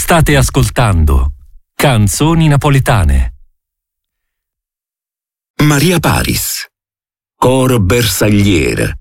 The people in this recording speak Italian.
State ascoltando Canzoni napoletane. Maria Paris, coro bersagliere,